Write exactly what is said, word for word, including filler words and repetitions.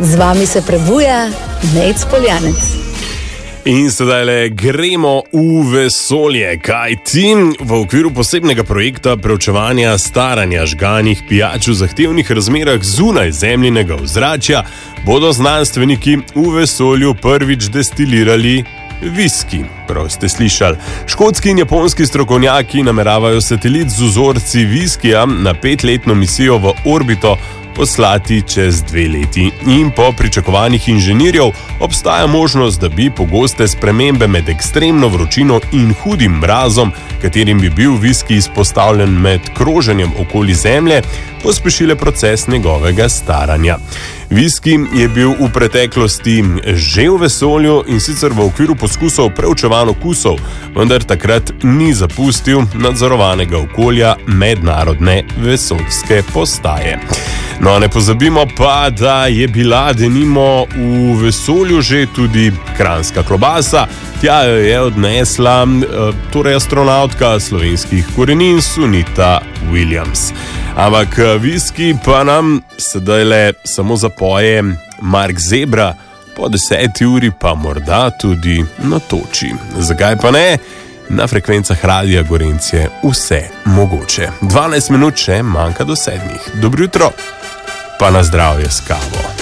Z vami se prebuja Nejc Poljanec. In sedaj le gremo v vesolje, kaj ti v okviru posebnega projekta preučevanja staranja žganih pijač v zahtevnih razmerah zunaj zemljinega ozračja bodo znanstveniki v vesolju prvič destilirali viski. Prav ste slišali. Škotski in japonski strokovnjaki nameravajo satelit z vzorci viskija na petletno misijo v orbito poslati čez dve leti. In po pričakovanjih inženirjev obstaja možnost, da bi pogoste spremembe med ekstremno vročino in hudim mrazom, katerim bi bil viski izpostavljen med kroženjem okoli Zemlje, pospešile proces njegovega staranja. Viski je bil v preteklosti že v vesolju in sicer v okviru poskusov preučevanj okusov, vendar takrat ni zapustil nadzorovanega okolja mednarodne vesoljske postaje. No, ne pozabimo pa, da je bila denimo v vesolju že tudi kranjska klobasa. Tja jo je odnesla torej astronautka slovenskih korenin Sunita Williams. Ampak viski pa nam sedaj le samo zapoje Mark Zebra, po deseti uri pa morda tudi natoči. Zakaj pa ne? Na frekvencah Radia Gorenje vse mogoče. dvanajst minut še manjka do sedmih. Dobro jutro, pa na zdravje s kavo.